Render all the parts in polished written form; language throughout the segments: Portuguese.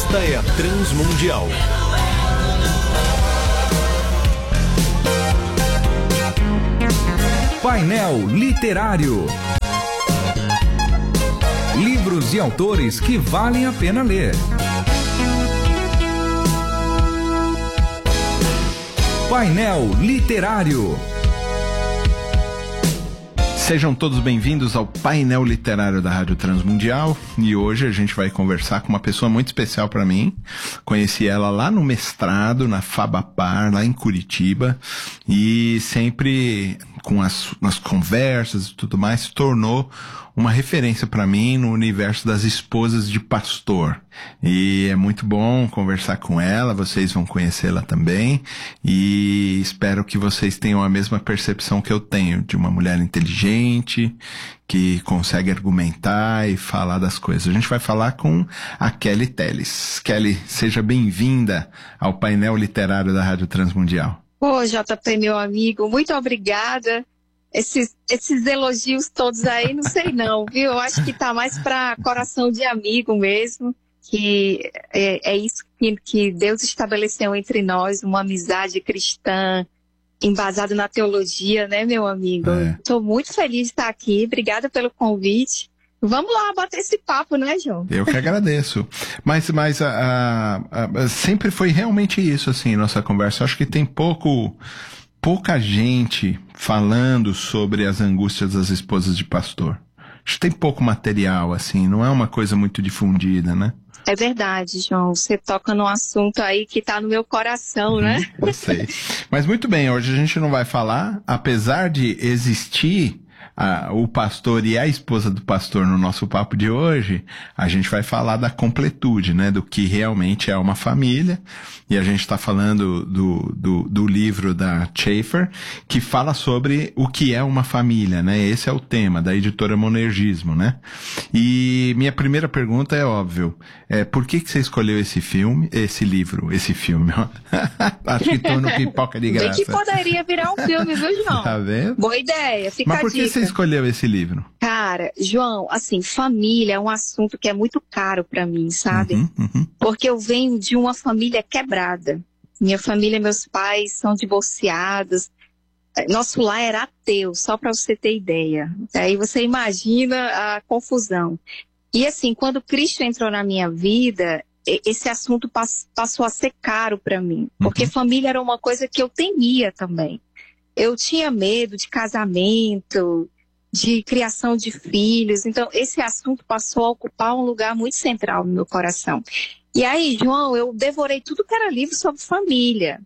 Esta é a Transmundial. Painel Literário. Livros e autores que valem a pena ler. Painel Literário. Sejam todos bem-vindos ao Painel Literário da Rádio Transmundial, e hoje a gente vai conversar com uma pessoa muito especial para mim. Conheci ela lá no mestrado, na Fabapar, lá em Curitiba, e sempre com as conversas e tudo mais, se tornou uma referência para mim no universo das esposas de pastor. E é muito bom conversar com ela, vocês vão conhecê-la também, e espero que vocês tenham a mesma percepção que eu tenho, de uma mulher inteligente, que consegue argumentar e falar das coisas. A gente vai falar com a Kelly Telles. Kelly, seja bem-vinda ao painel literário da Rádio Transmundial. Ô, JP, meu amigo, muito obrigada. Esses elogios todos aí, não sei não, viu? Eu acho que tá mais para coração de amigo mesmo, que é isso que Deus estabeleceu entre nós, uma amizade cristã, embasada na teologia, né, meu amigo? Estou muito feliz de estar aqui, obrigada pelo convite. Vamos lá bater esse papo, né, João? Eu que agradeço. Mas sempre foi realmente isso, assim, nossa conversa. Eu acho que tem pouca gente falando sobre as angústias das esposas de pastor. Acho que tem pouco material, assim, não é uma coisa muito difundida, né? É verdade, João. Você toca num assunto aí que tá no meu coração, né? Eu sei. Mas muito bem, hoje a gente não vai falar, apesar de existir o pastor e a esposa do pastor no nosso papo de hoje, a gente vai falar da completude, né, do que realmente é uma família, e a gente está falando do livro da Schaeffer, que fala sobre o que é uma família, né, esse é o tema, da editora Monergismo, né, e minha primeira pergunta é óbvio, por que você escolheu esse filme, ó? Acho que tô no pipoca de graça. Bem que poderia virar um filme, viu, João? Tá vendo? Boa ideia, fica Mas a por que dica. você escolheu esse livro? Cara, João, assim, família é um assunto que é muito caro pra mim, sabe? Porque eu venho de uma família quebrada. Minha família, meus pais são divorciados. Nosso lar era ateu, só pra você ter ideia. Aí você imagina a confusão. E assim, quando Cristo entrou na minha vida, esse assunto passou a ser caro pra mim. Porque família era uma coisa que eu temia também. Eu tinha medo de casamento, de criação de filhos. Então, esse assunto passou a ocupar um lugar muito central no meu coração. E aí, João, eu devorei tudo que era livro sobre família.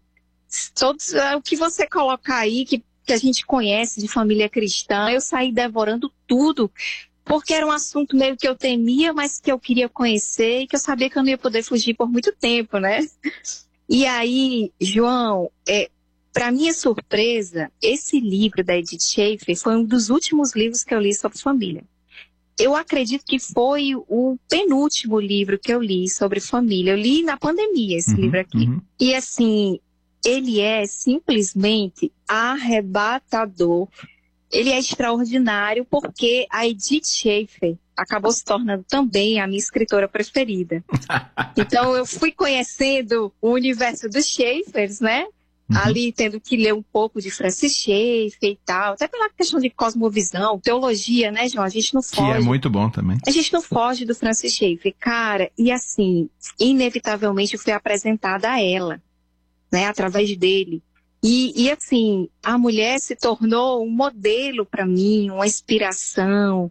O que você colocar aí, que a gente conhece de família cristã, eu saí devorando tudo, porque era um assunto meio que eu temia, mas que eu queria conhecer e que eu sabia que eu não ia poder fugir por muito tempo, né? E aí, João, para minha surpresa, esse livro da Edith Schaeffer foi um dos últimos livros que eu li sobre família. Eu acredito que foi o penúltimo livro que eu li sobre família. Eu li na pandemia esse livro aqui. E assim, ele é simplesmente arrebatador. Ele é extraordinário porque a Edith Schaeffer acabou se tornando também a minha escritora preferida. Então eu fui conhecendo o universo dos Schaeffers, né? Ali tendo que ler um pouco de Francis Schaeffer e tal, até pela questão de cosmovisão, teologia, né, João? A gente não foge. Que é muito bom também. A gente não foge do Francis Schaeffer, cara, e assim, inevitavelmente eu fui apresentada a ela, né, através dele. E assim, a mulher se tornou um modelo para mim, uma inspiração,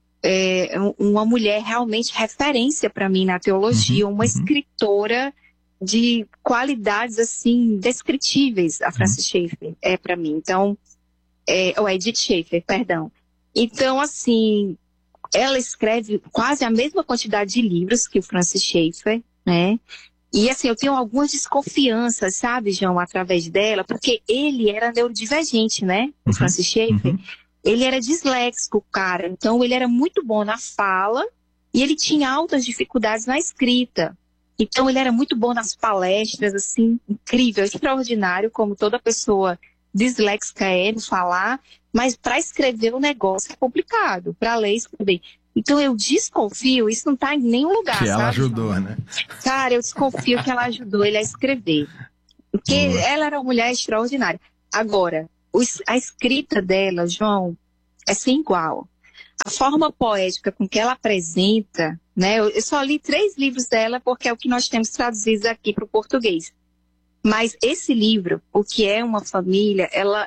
uma mulher realmente referência para mim na teologia, uma escritora de qualidades, assim, descritíveis, a Francis Schaeffer para mim. Então, ou Edith Schaeffer, perdão. Então, assim, ela escreve quase a mesma quantidade de livros que o Francis Schaeffer, né? E, assim, eu tenho algumas desconfianças, sabe, João, através dela, porque ele era neurodivergente, né? O Francis Schaeffer. Ele era disléxico, cara. Então, ele era muito bom na fala e ele tinha altas dificuldades na escrita. Então, ele era muito bom nas palestras, assim, incrível, extraordinário, como toda pessoa disléxica no falar, mas para escrever o negócio é complicado, para ler e escrever. Então eu desconfio, isso não tá em nenhum lugar, que ela sabe, ajudou, João? né? Cara, eu desconfio que ela ajudou ele a escrever. Porque ela era uma mulher extraordinária. Agora, a escrita dela, João, é sem igual. A forma poética com que ela apresenta, né? Eu só li 3 livros dela porque é o que nós temos traduzidos aqui para o português. Mas esse livro, O que é uma família,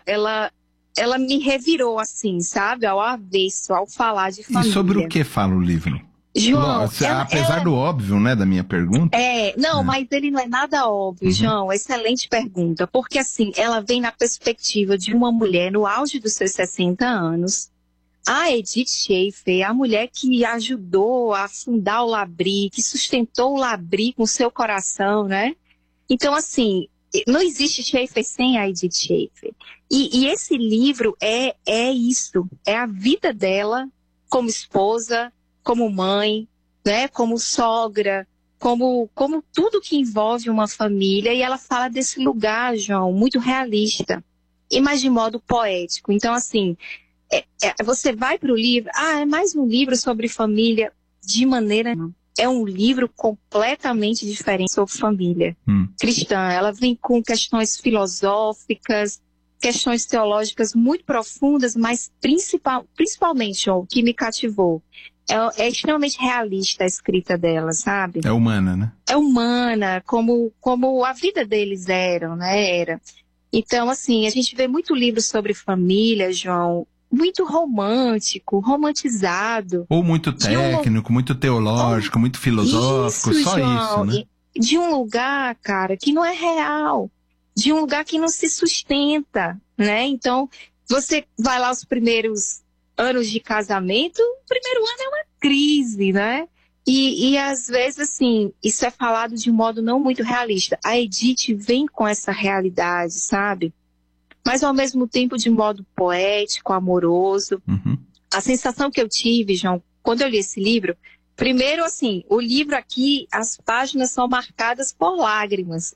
ela me revirou assim, sabe? Ao avesso, ao falar de família. E sobre o que fala o livro? João, apesar do óbvio, né, da minha pergunta. Mas ele não é nada óbvio, João. Excelente pergunta. Porque assim, ela vem na perspectiva de uma mulher no auge dos seus 60 anos. A Edith Schaefer, a mulher que ajudou a fundar o Labri, que sustentou o Labri com seu coração, né? Então, assim, não existe Schaefer sem a Edith Schaefer. E esse livro é isso, é a vida dela como esposa, como mãe, né, como sogra, como tudo que envolve uma família. E ela fala desse lugar, João, muito realista, e mais de modo poético. Então, assim, você vai para o livro, é mais um livro sobre família, de maneira não. É um livro completamente diferente sobre família cristã. Ela vem com questões filosóficas, questões teológicas muito profundas, mas principalmente, o que me cativou é extremamente realista a escrita dela, sabe? É humana, né? É humana, como a vida deles era. Então, assim, a gente vê muito livro sobre família, João, muito romântico, romantizado. Ou muito técnico, muito teológico, muito filosófico, isso, só João, isso, né? De um lugar, cara, que não é real, de um lugar que não se sustenta, né? Então, você vai lá os primeiros anos de casamento, o primeiro ano é uma crise, né? E às vezes, assim, isso é falado de um modo não muito realista. A Edith vem com essa realidade, sabe? Mas ao mesmo tempo de modo poético, amoroso. A sensação que eu tive, João, quando eu li esse livro, primeiro, assim, o livro aqui, as páginas são marcadas por lágrimas.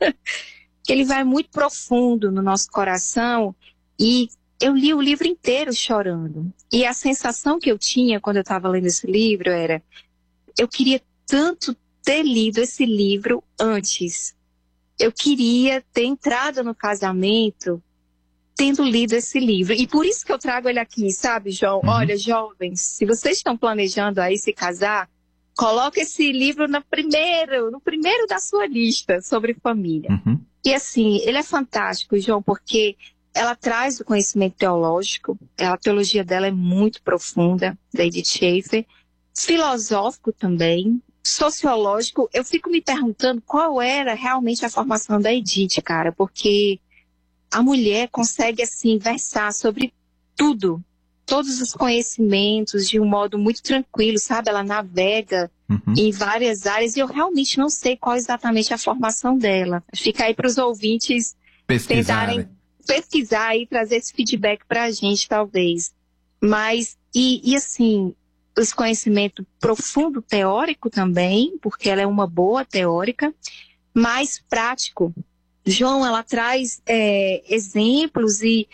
Ele vai muito profundo no nosso coração e eu li o livro inteiro chorando. E a sensação que eu tinha quando eu estava lendo esse livro era, eu queria tanto ter lido esse livro antes. Eu queria ter entrado no casamento tendo lido esse livro. E por isso que eu trago ele aqui, sabe, João? Olha, jovens, se vocês estão planejando aí se casar, coloca esse livro no primeiro da sua lista sobre família. E assim, ele é fantástico, João, porque ela traz o conhecimento teológico, a teologia dela é muito profunda, da Edith Schaefer, filosófico também, sociológico. Eu fico me perguntando qual era realmente a formação da Edith, cara, porque a mulher consegue, assim, versar sobre tudo, todos os conhecimentos de um modo muito tranquilo, sabe? Ela navega em várias áreas e eu realmente não sei qual exatamente a formação dela. Fica aí para os ouvintes tentarem pesquisar e trazer esse feedback para a gente, talvez. Mas, e assim, esse conhecimento profundo teórico também, porque ela é uma boa teórica, mas prático. João, ela traz exemplos e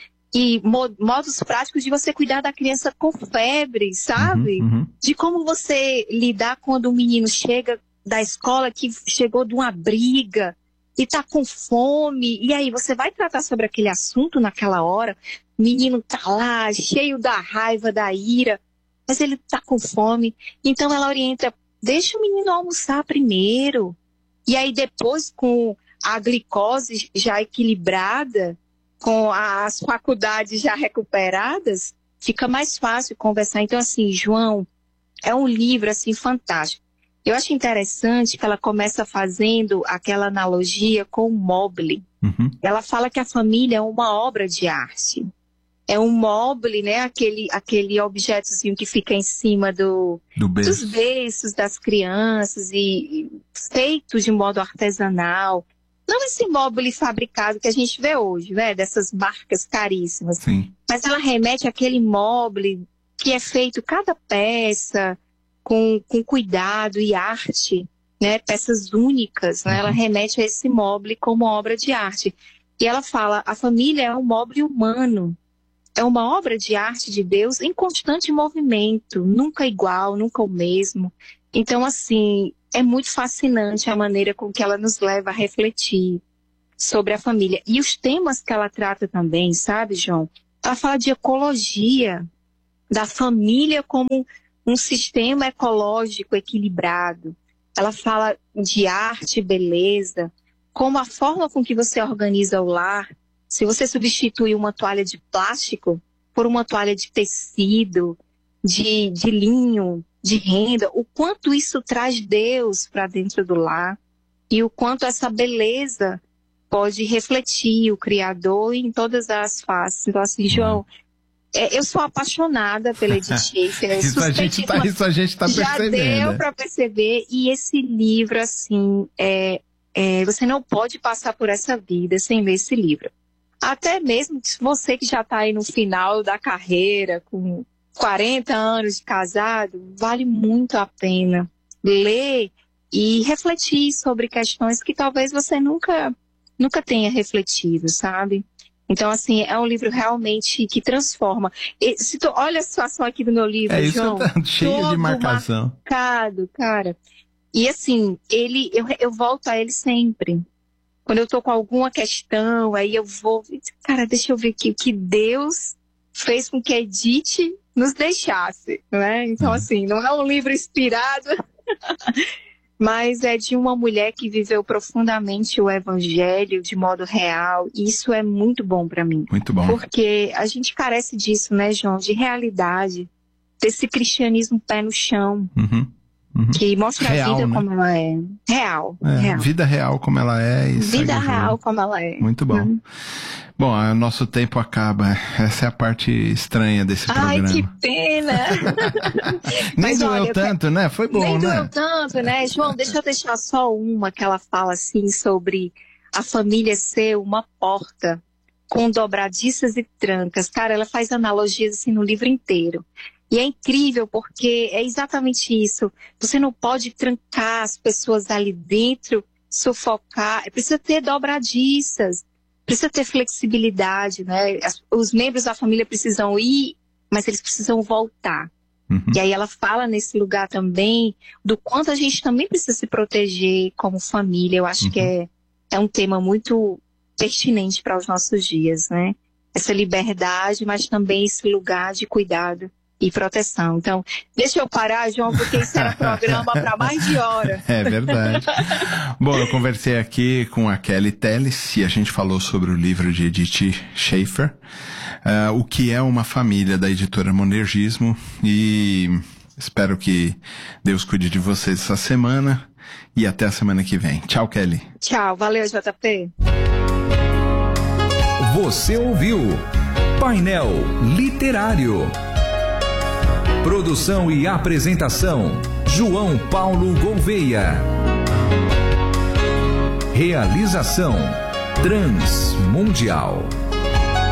modos práticos de você cuidar da criança com febre, sabe? De como você lidar quando um menino chega da escola, que chegou de uma briga e tá com fome. E aí, você vai tratar sobre aquele assunto naquela hora. O menino tá lá, cheio da raiva, da ira, mas ele tá com fome. Então, ela orienta, deixa o menino almoçar primeiro. E aí, depois, com a glicose já equilibrada, com as faculdades já recuperadas, fica mais fácil conversar. Então, assim, João, é um livro, assim, fantástico. Eu acho interessante que ela começa fazendo aquela analogia com o mobile. Ela fala que a família é uma obra de arte. É um mobile, né? Aquele objetozinho que fica em cima dos berços das crianças e feito de modo artesanal. Não esse mobile fabricado que a gente vê hoje, né? Dessas marcas caríssimas. Sim. Mas ela remete àquele mobile que é feito cada peça com cuidado e arte, né? Peças únicas, né? Ela remete a esse mobile como obra de arte. E ela fala, a família é um mobile humano. é uma obra de arte de Deus em constante movimento, nunca igual, nunca o mesmo. Então, assim, é muito fascinante a maneira com que ela nos leva a refletir sobre a família. E os temas que ela trata também, sabe, João? Ela fala de ecologia, da família como um sistema ecológico equilibrado. Ela fala de arte e beleza, como a forma com que você organiza o lar. Se você substituir uma toalha de plástico por uma toalha de tecido, de linho, de renda, o quanto isso traz Deus para dentro do lar e o quanto essa beleza pode refletir o Criador em todas as faces. Então, assim, João, eu sou apaixonada pela Edith Schaefer. Isso a gente tá percebendo. Já deu para perceber. E esse livro, assim, você não pode passar por essa vida sem ler esse livro. Até mesmo você que já está aí no final da carreira, com 40 anos de casado, vale muito a pena ler e refletir sobre questões que talvez você nunca tenha refletido, sabe? Então, assim, é um livro realmente que transforma. Olha a situação aqui do meu livro, João. Isso tá cheio de marcação. Marcado, cara. E assim, eu volto a ele sempre. Quando eu tô com alguma questão, aí eu vou... Cara, deixa eu ver aqui o que Deus fez com que a Edith nos deixasse, né? Então, assim, não é um livro inspirado, mas é de uma mulher que viveu profundamente o evangelho de modo real. E isso é muito bom para mim. Muito bom. Porque a gente carece disso, né, João? De realidade, desse cristianismo pé no chão. Que mostra real, a vida, né? Como ela é. Real. Vida real como ela é. E vida real como ela é. Muito bom. Bom, o nosso tempo acaba. Essa é a parte estranha desse programa. Ai, que pena! Nem doeu tanto, né? Foi bom, nem né? Nem doeu tanto, né? João, deixa eu deixar só uma que ela fala assim sobre a família ser uma porta com dobradiças e trancas. Cara, ela faz analogias assim no livro inteiro. E é incrível porque é exatamente isso. Você não pode trancar as pessoas ali dentro, sufocar. Precisa ter dobradiças, precisa ter flexibilidade, né? Os membros da família precisam ir, mas eles precisam voltar. E aí ela fala nesse lugar também do quanto a gente também precisa se proteger como família. Eu acho que é um tema muito pertinente para os nossos dias, né? Essa liberdade, mas também esse lugar de cuidado e proteção. Então, deixa eu parar, João, porque isso era programa para mais de hora. É verdade. Bom, eu conversei aqui com a Kelly Telles e a gente falou sobre o livro de Edith Schaefer, O que é uma família, da editora Monergismo, e espero que Deus cuide de vocês essa semana e até a semana que vem. Tchau, Kelly. Tchau, valeu, JP. Você ouviu Painel Literário. Produção e apresentação, João Paulo Gouveia. Realização, Transmundial.